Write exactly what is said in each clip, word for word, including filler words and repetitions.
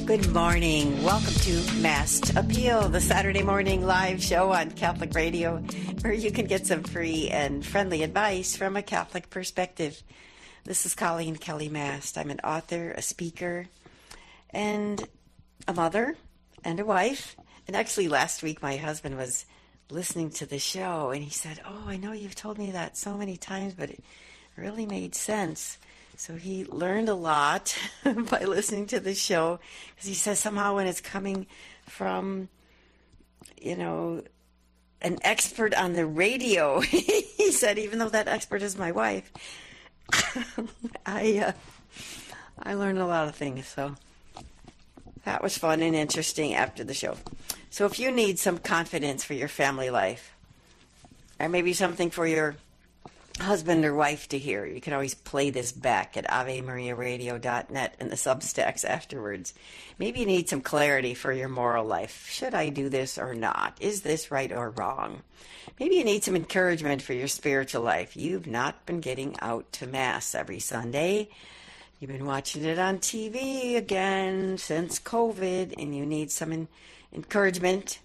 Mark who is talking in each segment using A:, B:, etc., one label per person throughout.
A: Good morning. Welcome to Mass Appeal, the Saturday morning live show on Catholic Radio, where you can get some free and friendly advice from a Catholic perspective. This is Colleen Kelly Mast. I'm an author, a speaker, and a mother, and a wife. And actually, last week, my husband was listening to the show, and he said, oh, I know you've told me that so many times, but it really made sense. So he learned a lot by listening to the show, because he says somehow when it's coming from, you know, an expert on the radio, he said, even though that expert is my wife, I uh, I learned a lot of things. So that was fun and interesting after the show. So if you need some confidence for your family life, or maybe something for your husband or wife to hear, you can always play this back at ave maria radio dot net and the Substacks afterwards. Maybe you need some clarity for your moral life. Should I do this or not? Is this right or wrong? Maybe you need some encouragement for your spiritual life. You've not been getting out to Mass every Sunday. You've been watching it on T V again since COVID, and you need some en- encouragement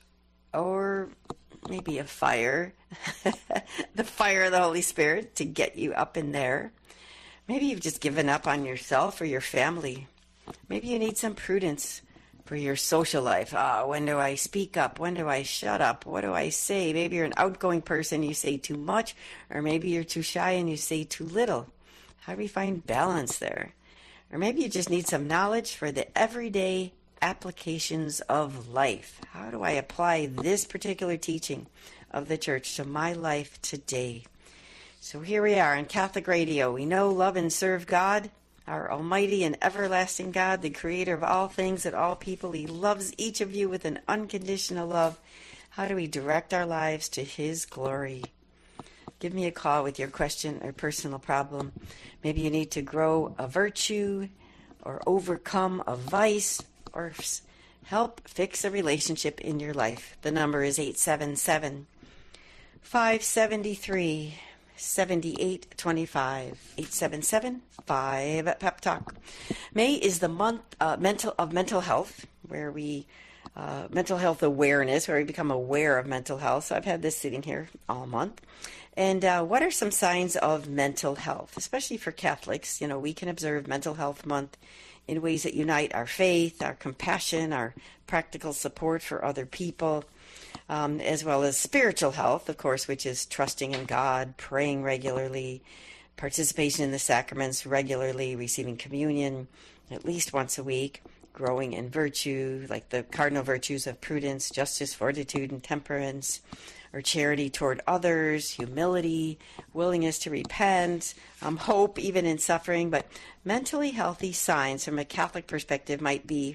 A: or maybe a fire, the fire of the Holy Spirit to get you up in there. Maybe you've just given up on yourself or your family. Maybe you need some prudence for your social life. Ah, when do I speak up? When do I shut up? What do I say? Maybe you're an outgoing person, you say too much, or maybe you're too shy and you say too little. How do we find balance there? Or maybe you just need some knowledge for the everyday applications of life. How do I apply this particular teaching of the church to my life today? So here we are on Catholic Radio. We know, love, and serve God, our almighty and everlasting God, the creator of all things and all people. He loves each of you with an unconditional love. How do we direct our lives to His glory? Give me a call with your question or personal problem. Maybe you need to grow a virtue or overcome a vice, or help fix a relationship in your life. The number is eight seven seven, five seven three, seven eight two five. eight seven seven, five Pep Talk. May is the month uh, mental of mental health, where we uh, mental health awareness, where we become aware of mental health. So I've had this sitting here all month. And uh, what are some signs of mental health, especially for Catholics? You know, we can observe Mental Health Month in ways that unite our faith, our compassion, our practical support for other people, um, as well as spiritual health, of course, which is trusting in God, praying regularly, participation in the sacraments regularly, receiving communion at least once a week, growing in virtue, like the cardinal virtues of prudence, justice, fortitude, and temperance, or charity toward others, humility, willingness to repent, um, hope even in suffering. But mentally healthy signs from a Catholic perspective might be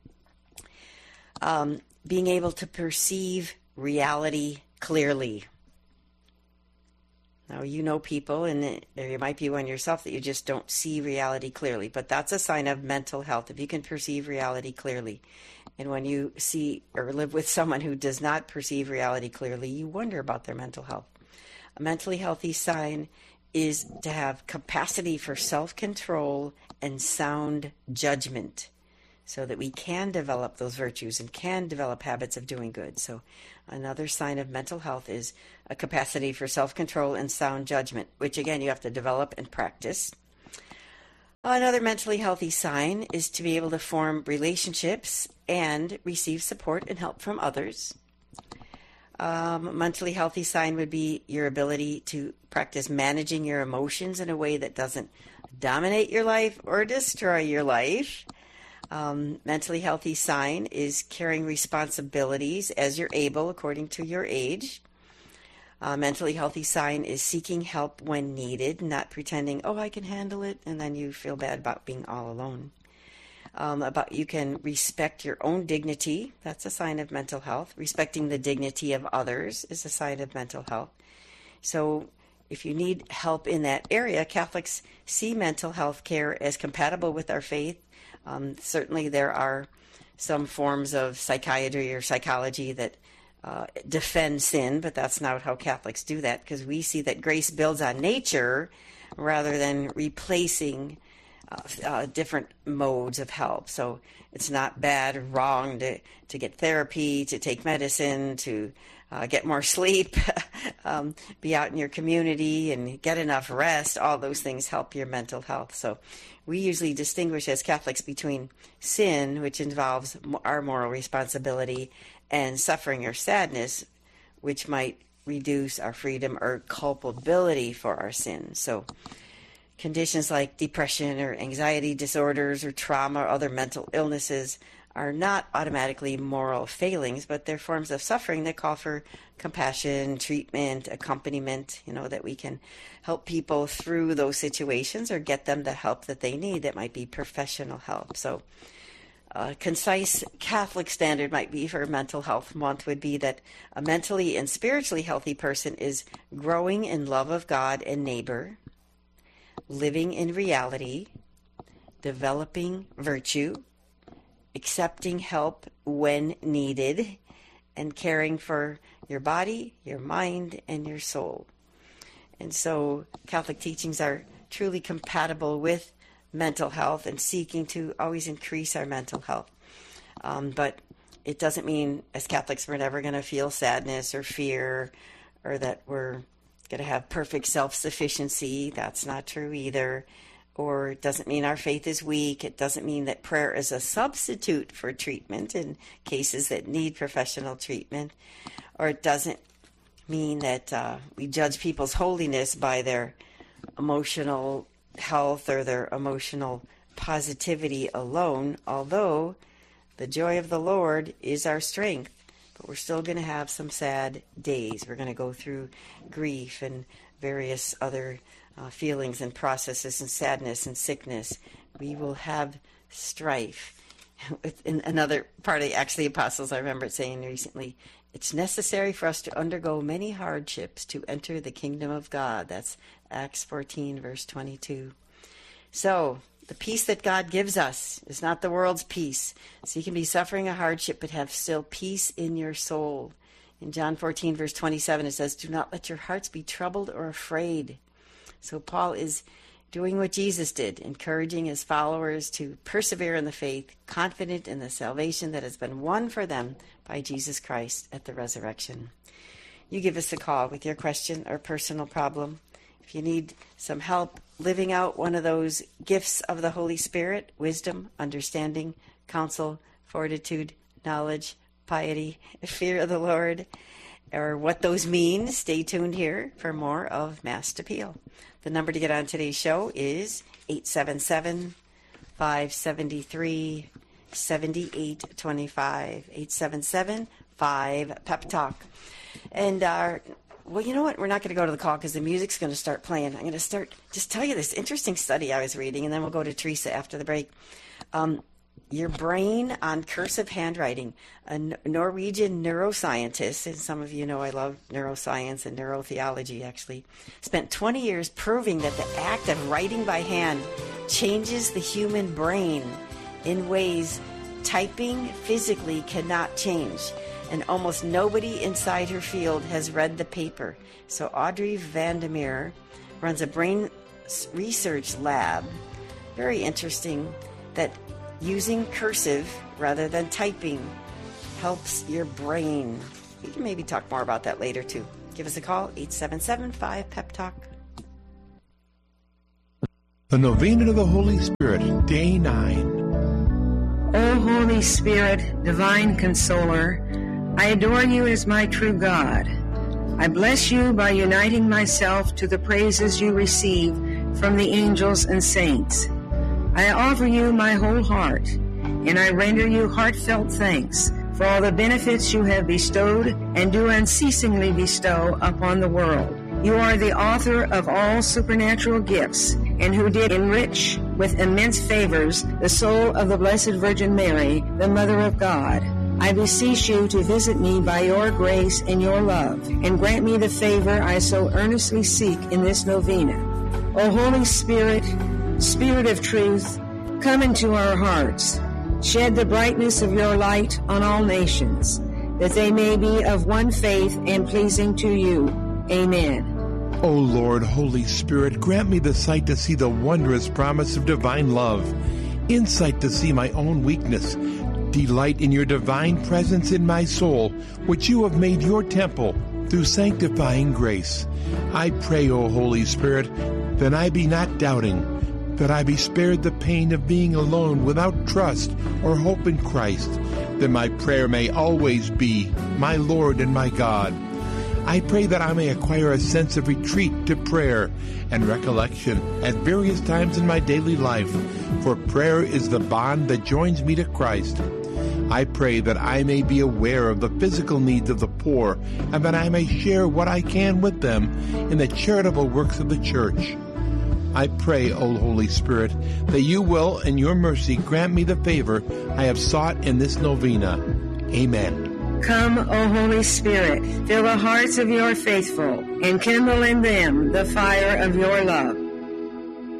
A: um, being able to perceive reality clearly. Now, you know people, and there might be one yourself, that you just don't see reality clearly, but that's a sign of mental health, if you can perceive reality clearly. And when you see or live with someone who does not perceive reality clearly, you wonder about their mental health. A mentally healthy sign is to have capacity for self-control and sound judgment, so that we can develop those virtues and can develop habits of doing good. So another sign of mental health is a capacity for self-control and sound judgment, which again you have to develop and practice. Another mentally healthy sign is to be able to form relationships and receive support and help from others. Um, a mentally healthy sign would be your ability to practice managing your emotions in a way that doesn't dominate your life or destroy your life. Um, mentally healthy sign is carrying responsibilities as you're able according to your age. A mentally healthy sign is seeking help when needed, not pretending, oh, I can handle it, and then you feel bad about being all alone. Um, about you can respect your own dignity. That's a sign of mental health. Respecting the dignity of others is a sign of mental health. So if you need help in that area, Catholics see mental health care as compatible with our faith. Um, certainly there are some forms of psychiatry or psychology that uh, defend sin, but that's not how Catholics do that, because we see that grace builds on nature rather than replacing uh, uh, different modes of help. So it's not bad or wrong to, to get therapy, to take medicine, to uh, get more sleep, um, be out in your community and get enough rest. All those things help your mental health. So we usually distinguish as Catholics between sin, which involves our moral responsibility, and suffering or sadness, which might reduce our freedom or culpability for our sins. So conditions like depression or anxiety disorders or trauma or other mental illnesses are not automatically moral failings, but they're forms of suffering that call for compassion, treatment, accompaniment, you know, that we can help people through those situations or get them the help that they need. That might be professional help. So a concise Catholic standard might be for Mental Health Month would be that a mentally and spiritually healthy person is growing in love of God and neighbor, living in reality, developing virtue, accepting help when needed, and caring for your body, your mind, and your soul. And so Catholic teachings are truly compatible with mental health and seeking to always increase our mental health. Um, but it doesn't mean as Catholics we're never going to feel sadness or fear, or that we're going to have perfect self-sufficiency. That's not true either. Or it doesn't mean our faith is weak. It doesn't mean that prayer is a substitute for treatment in cases that need professional treatment. Or it doesn't mean that uh, we judge people's holiness by their emotional health or their emotional positivity alone, although the joy of the Lord is our strength. But we're still going to have some sad days. We're going to go through grief and various other uh, feelings and processes and sadness and sickness. We will have strife. In another part of actually Apostles, I remember it saying recently, it's necessary for us to undergo many hardships to enter the kingdom of God. That's Acts fourteen, verse twenty-two. So the peace that God gives us is not the world's peace. So you can be suffering a hardship but have still peace in your soul. In John fourteen, verse twenty-seven, it says, do not let your hearts be troubled or afraid. So Paul is doing what Jesus did, encouraging his followers to persevere in the faith, confident in the salvation that has been won for them by Jesus Christ at the resurrection. You give us a call with your question or personal problem. If you need some help living out one of those gifts of the Holy Spirit, wisdom, understanding, counsel, fortitude, knowledge, piety, fear of the Lord, or what those mean, stay tuned here for more of Mass Appeal. The number to get on today's show is eight seven seven, five seven three, seven eight two five, eight seven seven, five, Pep Talk. And, uh, well, you know what? We're not going to go to the call because the music's going to start playing. I'm going to start, just tell you this interesting study I was reading, and then we'll go to Teresa after the break. Um, your brain on cursive handwriting. A Norwegian neuroscientist, and some of you know I love neuroscience and neurotheology actually, spent twenty years proving that the act of writing by hand changes the human brain in ways typing physically cannot change. And almost nobody inside her field has read the paper. So Audrey Vandermeer runs a brain research lab. Very interesting that using cursive rather than typing helps your brain. We can maybe talk more about that later too. Give us a call, eight seven seven, five, Pep Talk.
B: The Novena to the Holy Spirit, Day nine.
C: O Holy Spirit, Divine Consoler, I adore you as my true God. I bless you by uniting myself to the praises you receive from the angels and saints. I offer you my whole heart, and I render you heartfelt thanks for all the benefits you have bestowed and do unceasingly bestow upon the world. You are the author of all supernatural gifts, and who did enrich with immense favors the soul of the Blessed Virgin Mary, the Mother of God. I beseech you to visit me by your grace and your love, and grant me the favor I so earnestly seek in this novena. O Holy Spirit, Spirit of truth, come into our hearts. Shed the brightness of your light on all nations, that they may be of one faith and pleasing to you. Amen.
B: O Lord, Holy Spirit, grant me the sight to see the wondrous promise of divine love, insight to see my own weakness, delight in your divine presence in my soul, which you have made your temple through sanctifying grace. I pray, O Holy Spirit, that I be not doubting, that I be spared the pain of being alone without trust or hope in Christ, that my prayer may always be, my Lord and my God. I pray that I may acquire a sense of retreat to prayer and recollection at various times in my daily life, for prayer is the bond that joins me to Christ. I pray that I may be aware of the physical needs of the poor, and that I may share what I can with them in the charitable works of the church. I pray, O Holy Spirit, that you will, in your mercy, grant me the favor I have sought in this novena. Amen.
C: Come, O Holy Spirit, fill the hearts of your faithful, and kindle in them the fire of your love.